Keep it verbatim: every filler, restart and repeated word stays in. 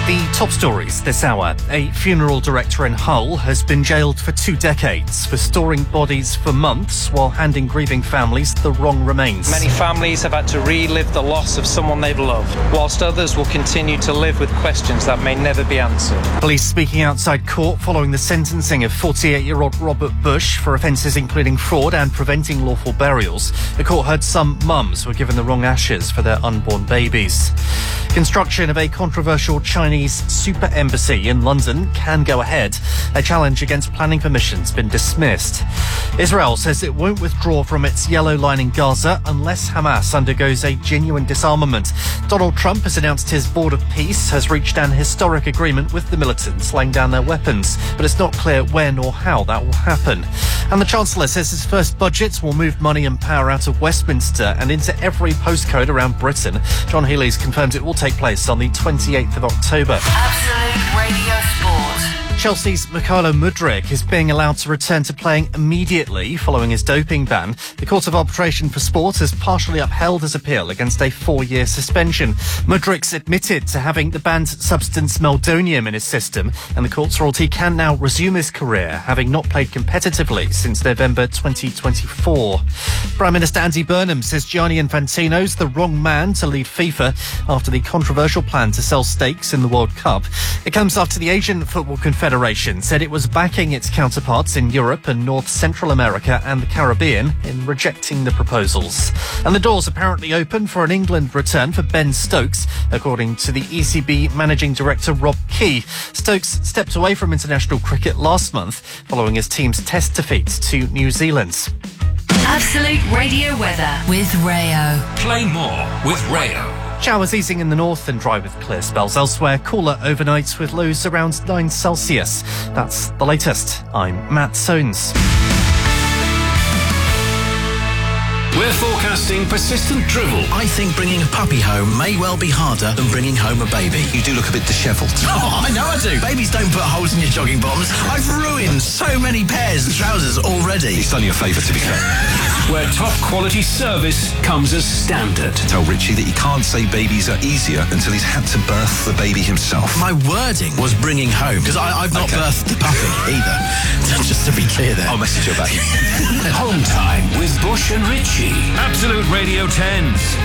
The top stories this hour. A funeral director in Hull has been jailed for two decades for storing bodies for months while handing grieving families the wrong remains. Many families have had to relive the loss of someone they've loved, whilst others will continue to live with questions that may never be answered. Police speaking outside court following the sentencing of forty-eight-year-old Robert Bush for offences including fraud and preventing lawful burials. The court heard some mums were given the wrong ashes for their unborn babies. Construction of a controversial Chinese super embassy in London can go ahead. A challenge against planning permission's been dismissed. Israel says it won't withdraw from its yellow line in Gaza unless Hamas undergoes a genuine disarmament. Donald Trump has announced his board of peace has reached an historic agreement with the militants laying down their weapons, but it's not clear when or how that will happen. And the Chancellor says his first budget will move money and power out of Westminster and into every postcode around Britain. John Healey's confirmed it will take place on the twenty-eighth of October. Absolute Radio Sport. Chelsea's Mykhailo Mudryk is being allowed to return to playing immediately following his doping ban. The Court of Arbitration for Sport has partially upheld his appeal against a four-year suspension. Mudryk's admitted to having the banned substance meldonium in his system, and the court's ruled he can now resume his career, having not played competitively since November twenty twenty-four. Prime Minister Andy Burnham says Gianni Infantino's the wrong man to lead FIFA after the controversial plan to sell stakes in the World Cup. It comes after the Asian Football Confederation said it was backing its counterparts in Europe and North Central America and the Caribbean in rejecting the proposals. And the doors apparently open for an England return for Ben Stokes, according to the E C B Managing Director Rob Key. Stokes stepped away from international cricket last month following his team's test defeat to New Zealand. Absolute Radio weather with Rayo. Play more with Rayo. Showers easing in the north and dry with clear spells elsewhere. Cooler overnight with lows around nine Celsius. That's the latest. I'm Matt Soanes. We're forecasting persistent drivel. I think bringing a puppy home may well be harder than bringing home a baby. You do look a bit dishevelled. Oh, I know I do. Babies don't put holes in your jogging bottoms. I've ruined so many pairs of trousers already. He's done you a favour, to be fair. Where top quality service comes as standard. Tell Richie that he can't say babies are easier until he's had to birth the baby himself. My wording was bringing home, because I've not Okay. birthed the puppy either. Just to be clear there. I'll message you about it. Home time with Bush and Richie. Absolute Radio tens.